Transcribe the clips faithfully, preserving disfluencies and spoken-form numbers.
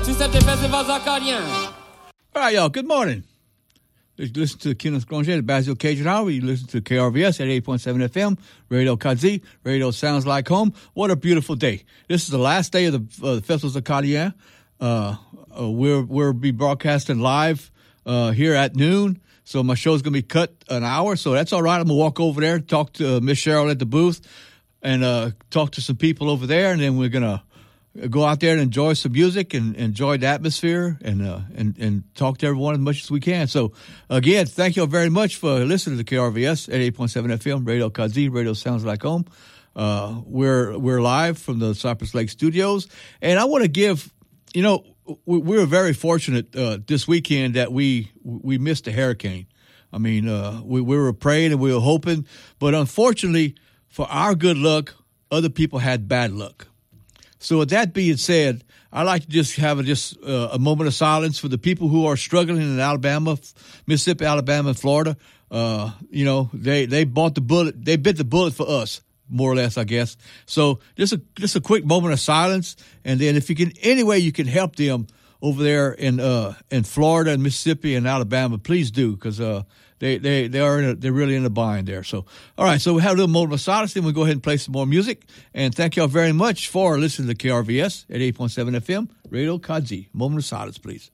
soixante-dix Festival Acadien. All right, y'all, good morning. You listen to Kenneth Granger, the Basil Cajun Hour. You listen to K R V S at eight point seven F M, Radio Kazi. Radio sounds like home. What a beautiful day. This is the last day of the, uh, the Festivals Acadien. Uh, uh, we're, we'll be broadcasting live uh, here at noon. So my show's going to be cut an hour, so that's all right. I'm going to walk over there, talk to uh, Miss Cheryl at the booth, and uh, talk to some people over there, and then we're going to go out there and enjoy some music and enjoy the atmosphere and uh, and and talk to everyone as much as we can. So, again, thank you all very much for listening to K R V S at eight point seven F M, Radio Kazi, Radio Sounds Like Home. Uh, we're, we're live from the Cypress Lake Studios, and I want to give, you know, we, we were very fortunate uh, this weekend that we we missed the hurricane. I mean, uh, we, we were praying and we were hoping, but unfortunately, for our good luck, other people had bad luck. So with that being said, I'd like to just have a, just uh, a moment of silence for the people who are struggling in Alabama, Mississippi, Alabama, and Florida. Uh, you know, they, they bought the bullet, they bit the bullet for us, more or less, I guess. So just a just a quick moment of silence, and then if you can, any way you can help them over there in uh in Florida and Mississippi and Alabama, please do, because uh they they they are in a, they're really in a bind there. So all right, so we have a little moment of silence, then we we'll go ahead and play some more music. And thank y'all very much for listening to K R V S at eight point seven F M, Radio Kazi. Moment of silence, please.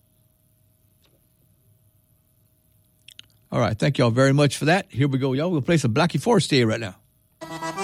All right, thank y'all very much for that. Here we go, y'all. We'll play some Blackie Forestier right now.